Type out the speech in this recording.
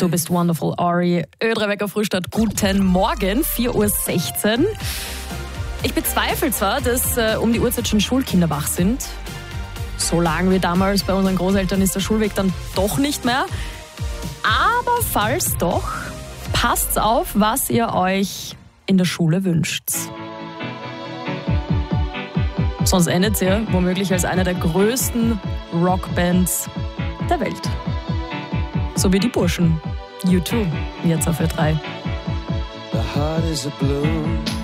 Du bist wonderful, Ari. Ö3 Wecker Frühstart, guten Morgen, 4.16 Uhr. Ich bezweifle zwar, dass um die Uhrzeit schon Schulkinder wach sind. So lang wie damals bei unseren Großeltern ist der Schulweg dann doch nicht mehr. Aber falls doch, passt auf, was ihr euch in der Schule wünscht. Sonst endet ihr womöglich als eine der größten Rockbands der Welt. So wie die Burschen. U2, jetzt auf Ö3. The heart is a blue.